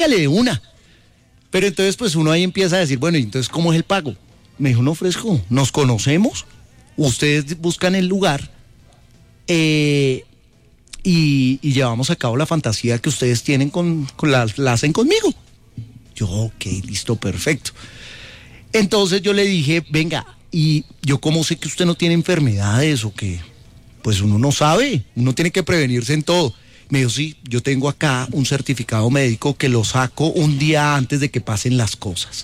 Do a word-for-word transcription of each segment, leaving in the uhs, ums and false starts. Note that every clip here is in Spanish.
hágale de una. Pero entonces pues uno ahí empieza a decir, bueno, ¿y entonces cómo es el pago? Me dijo, no, fresco, nos conocemos, ustedes buscan el lugar eh, y, y llevamos a cabo la fantasía que ustedes tienen con, con la, la hacen conmigo. Yo, ok, listo, perfecto. Entonces yo le dije, venga, y yo cómo sé que usted no tiene enfermedades o que, pues uno no sabe, uno tiene que prevenirse en todo. Me dijo, sí, yo tengo acá un certificado médico que lo saco un día antes de que pasen las cosas.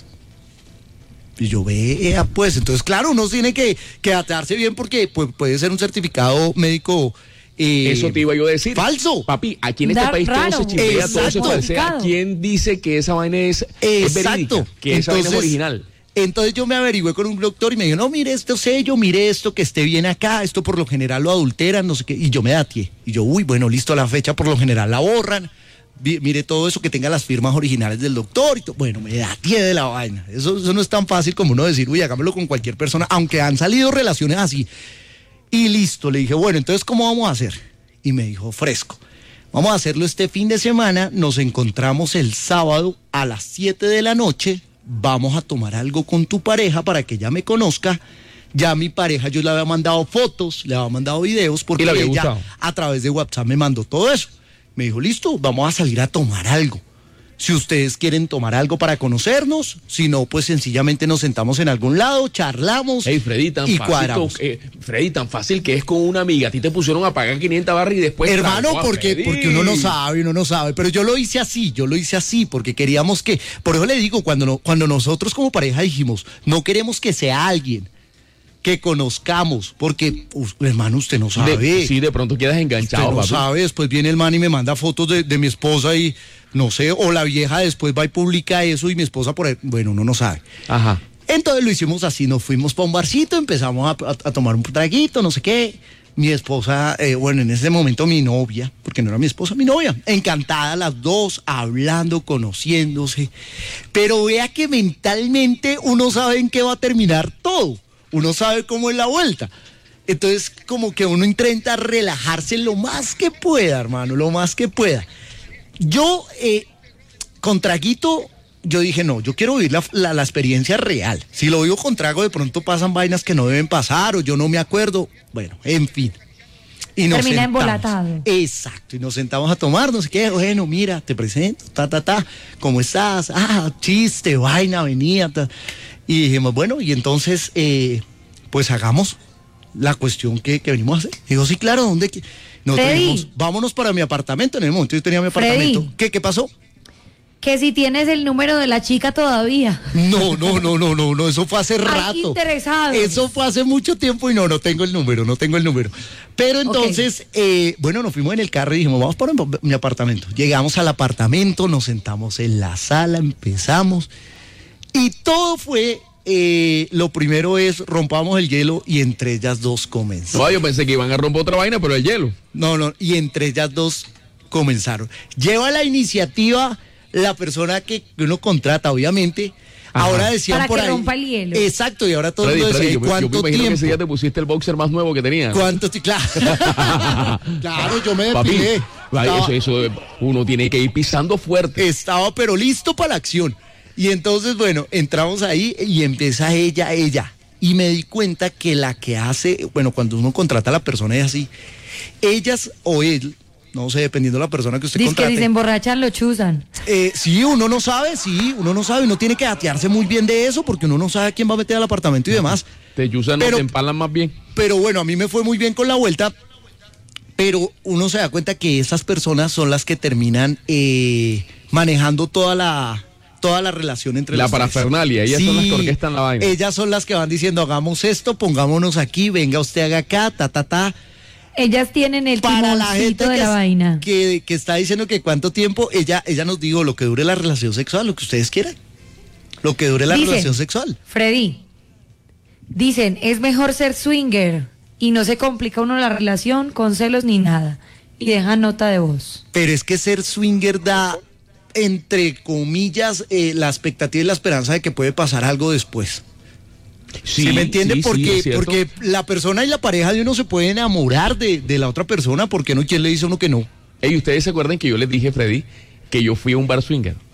Y yo, vea, pues, entonces, claro, uno tiene que, que atarse bien porque pues, puede ser un certificado médico eh, eso te iba yo a decir. Falso. Papi, aquí en este Da, país raro. todo se chimpea, Exacto. todo se falsea. ¿Quién dice que esa vaina es, es verídica? Que esa vaina es original. Entonces yo me averigüé con un doctor y me dijo, no, mire este sello, mire esto, que esté bien acá, esto por lo general lo adulteran, no sé qué, y yo me dateé. Y yo, uy, bueno, listo, la fecha por lo general la borran, mire todo eso que tenga las firmas originales del doctor, y todo. Bueno, me dateé de la vaina. Eso, eso no es tan fácil como uno decir, uy, hagámoslo con cualquier persona, aunque han salido relaciones así. Y listo, le dije, bueno, entonces, ¿cómo vamos a hacer? Y me dijo, fresco, vamos a hacerlo este fin de semana, nos encontramos el sábado a las siete de la noche, vamos a tomar algo con tu pareja para que ella me conozca. Ya mi pareja, yo le había mandado fotos, le había mandado videos, porque le había ella gustado. a través de WhatsApp me mandó todo eso. Me dijo, listo, vamos a salir a tomar algo. Si ustedes quieren tomar algo para conocernos, si no, pues sencillamente nos sentamos en algún lado, charlamos Hey, Freddy, tan y fácil, cuadramos. eh, Freddy, tan fácil que es con una amiga. A ti te pusieron a pagar quinientas barras y después... Hermano, cargó a porque, Freddy. porque uno no sabe, uno no sabe, pero yo lo hice así, yo lo hice así, porque queríamos que, por eso le digo, cuando, no, cuando nosotros como pareja dijimos, no queremos que sea alguien que conozcamos, porque, uh, hermano, usted no sabe. De, sí, de pronto quedas enganchado, Usted no papi. sabe, después viene el man y me manda fotos de, de mi esposa y, no sé, o la vieja después va y publica eso y mi esposa por ahí, bueno, uno no sabe. Ajá. Entonces lo hicimos así, nos fuimos para un barcito, empezamos a, a, a tomar un traguito, no sé qué. Mi esposa, eh, bueno, en ese momento mi novia, porque no era mi esposa, mi novia, encantada las dos, hablando, conociéndose. Pero vea que mentalmente uno sabe en qué va a terminar todo, uno sabe cómo es la vuelta. Entonces como que uno intenta relajarse lo más que pueda, hermano, lo más que pueda. Yo, eh, con traguito... Yo dije, no, yo quiero vivir la, la, la experiencia real. Si lo vivo con trago, de pronto pasan vainas que no deben pasar o yo no me acuerdo. Bueno, en fin. Y nos Termina sentamos. embolatado. Exacto, y nos sentamos a tomar, no sé qué. Bueno, mira, te presento, ta, ta, ta. ¿Cómo estás? Ah, chiste, vaina, venía. Ta. Y dijimos, bueno, y entonces, eh, pues hagamos la cuestión que, que venimos a hacer. Digo, sí, claro, ¿dónde? Nosotros Freddy. dijimos, vámonos para mi apartamento. En el momento yo tenía mi apartamento. Freddy. ¿Qué, qué pasó? Que si tienes el número de la chica todavía. No, no, no, no, no, no, eso fue hace Hay rato. interesados. Eso fue hace mucho tiempo y no, no tengo el número, no tengo el número. Pero entonces, okay. eh, bueno, nos fuimos en el carro y dijimos, vamos para mi apartamento. Llegamos al apartamento, nos sentamos en la sala, empezamos y todo fue, eh, lo primero es, rompamos el hielo y entre ellas dos comenzó. No, yo pensé que iban a romper otra vaina, pero el hielo. No, no, y entre ellas dos comenzaron. Lleva la iniciativa la persona que uno contrata, obviamente. Ajá. Ahora decían para por que ahí. rompa el hielo. Exacto, y ahora todo el Freddy, mundo decía, Freddy, yo, ¿cuánto yo me imagino tiempo? que ese día te pusiste el boxer más nuevo que tenía. ¿Cuánto? Claro. Claro, yo me depilé. Papi, Estaba, eso, eso, uno tiene que ir pisando fuerte. Estaba pero listo para la acción. Y entonces, bueno, entramos ahí y empieza ella, ella. Y me di cuenta que la que hace, bueno, cuando uno contrata a la persona es así, ellas o él, no sé, dependiendo de la persona que usted Dice contrate. que si se emborrachan, lo chuzan. Eh, sí, uno no sabe, sí, uno no sabe, uno tiene que atearse muy bien de eso porque uno no sabe quién va a meter al apartamento y demás. Te chuzan, no te empalan más bien. Pero bueno, a mí me fue muy bien con la vuelta, pero uno se da cuenta que esas personas son las que terminan eh, manejando toda la... toda la relación entre la los parafernalia, ellas sí, son las que orquestan la vaina. Ellas son las que van diciendo, hagamos esto, pongámonos aquí, venga usted haga acá, ta, ta, ta. Ellas tienen el para la gente de que, la es, vaina. Que, que está diciendo que cuánto tiempo, ella, ella nos dijo lo que dure la relación sexual, lo que ustedes quieran. Lo que dure la dicen, relación sexual. Freddy, dicen, es mejor ser swinger y no se complica uno la relación con celos ni nada. Y deja nota de voz. Pero es que ser swinger da, entre comillas, eh, la expectativa y la esperanza de que puede pasar algo después. Sí, ¿sí me entiende? Sí, porque, sí, porque la persona y la pareja de uno se puede enamorar de, de la otra persona, porque no, ¿quién le dice a uno que no? Ey, ¿ustedes se acuerdan que yo les dije, Freddy, que yo fui a un bar swinger?